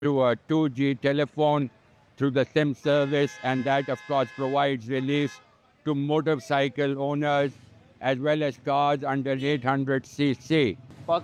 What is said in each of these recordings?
to a 2G telephone through the SIM service, and that, of course, provides relief to motorcycle owners as well as cars under 800cc.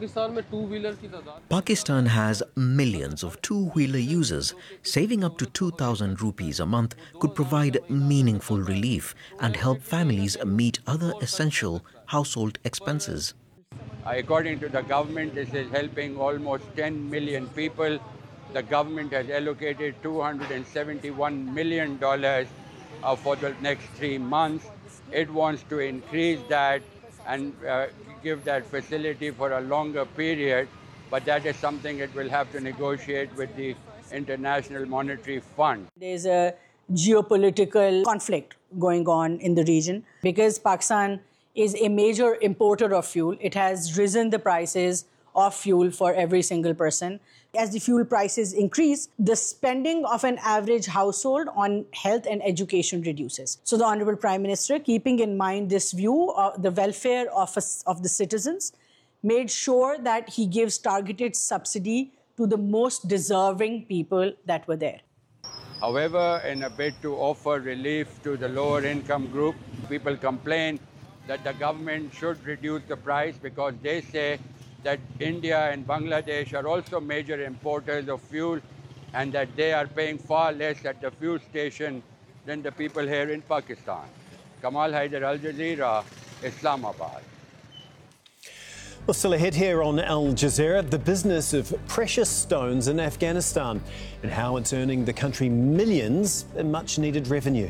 Pakistan has millions of two-wheeler users. Saving up to 2,000 rupees a month could provide meaningful relief and help families meet other essential household expenses. According to the government, this is helping almost 10 million people. The government has allocated $271 million for the next 3 months. It wants to increase that and give that facility for a longer period, but that is something it will have to negotiate with the International Monetary Fund. There's a geopolitical conflict going on in the region because Pakistan is a major importer of fuel. It has risen the prices of fuel for every single person. As the fuel prices increase, the spending of an average household on health and education reduces. So the Honorable Prime Minister, keeping in mind this view of the welfare of the citizens, made sure that he gives targeted subsidy to the most deserving people that were there. However, in a bid to offer relief to the lower income group, people complain that the government should reduce the price because they say that India and Bangladesh are also major importers of fuel and that they are paying far less at the fuel station than the people here in Pakistan. Kamal Haider, Al Jazeera, Islamabad. Well, still ahead here on Al Jazeera, the business of precious stones in Afghanistan and how it's earning the country millions in much-needed revenue.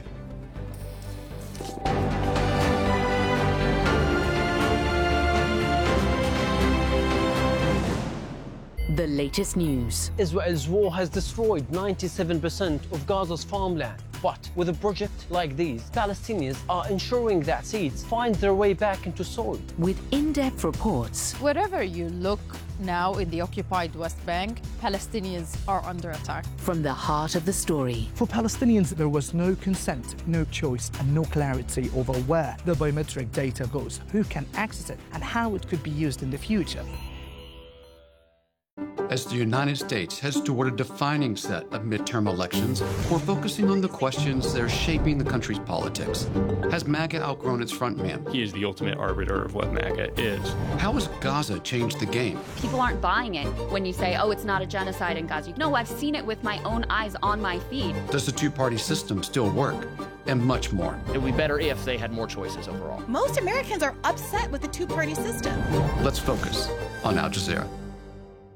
The latest news. Israel's war has destroyed 97% of Gaza's farmland. But with a project like these, Palestinians are ensuring that seeds find their way back into soil. With in-depth reports. Wherever you look now in the occupied West Bank, Palestinians are under attack. From the heart of the story. For Palestinians, there was no consent, no choice, and no clarity over where the biometric data goes, who can access it, and how it could be used in the future. As the United States heads toward a defining set of midterm elections, we're focusing on the questions that are shaping the country's politics. Has MAGA outgrown its frontman? He is the ultimate arbiter of what MAGA is. How has Gaza changed the game? People aren't buying it when you say, oh, it's not a genocide in Gaza. No, I've seen it with my own eyes on my feed. Does the two-party system still work? And much more. It would be better if they had more choices overall. Most Americans are upset with the two-party system. Let's focus on Al Jazeera.